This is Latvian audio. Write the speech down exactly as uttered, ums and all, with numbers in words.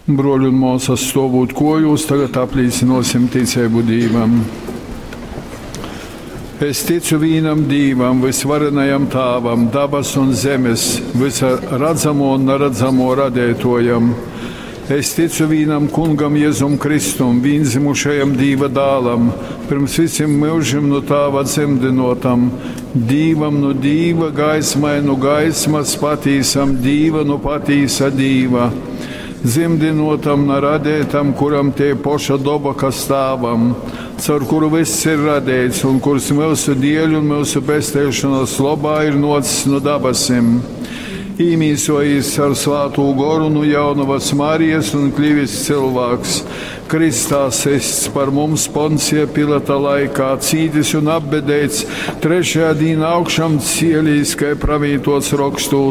Broļi un mūsas stāvot, ko jūs tagad apliecinosim ticību Dievam. Es ticu vienam Dievam, visvarenajam Tēvam, dabas un zemes, visa redzamo un neredzamo radētojam. Es ticu vienam Kungam Jēzum Kristum, vienzimušajam Dieva dēlam, pirms visiem mūžiem no Tēva dzemdinotam, Dievam no Dieva, gaismai no gaismas, patīsam Dieva no patīsa Dieva, dzemdinotam, neradētam, kuram tie poša doba, kas Tēvam, caur kuru viss ir radēts un kurš mūsu dieļu un mūsu pestēšanas labā ir nocis no dabasim. Īmīsojis ar svātū goru no jaunavas Marijas un kļuvis cilvēks. Kristā sists par mums Poncija Pilata laikā, cītis un apbedēts, trešajā dīnā augšām cielīs, kai pravītots rakstūs.